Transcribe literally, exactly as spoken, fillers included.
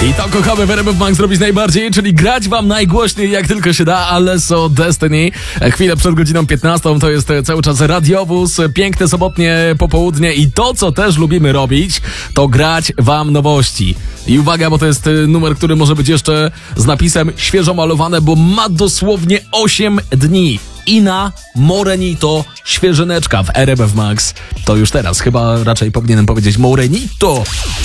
I to kochamy w R M F Max zrobić najbardziej, czyli grać wam najgłośniej jak tylko się da, ale so Destiny. Chwilę przed godziną piętnastą to jest cały czas radiowóz, piękne sobotnie popołudnie i to, co też lubimy robić, to grać wam nowości. I uwaga, bo to jest numer, który może być jeszcze z napisem świeżo malowane, bo ma dosłownie osiem dni. Ina Morenito świeżyneczka w R M F Max. To już teraz, chyba raczej powinienem powiedzieć Morenito.